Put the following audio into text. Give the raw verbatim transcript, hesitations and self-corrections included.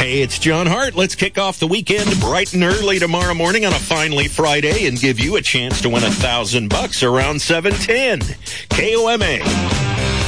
Hey, it's John Hart. Let's kick off the weekend bright and early tomorrow morning on a finally Friday and give you a chance to win a thousand bucks around seven ten. K O M A.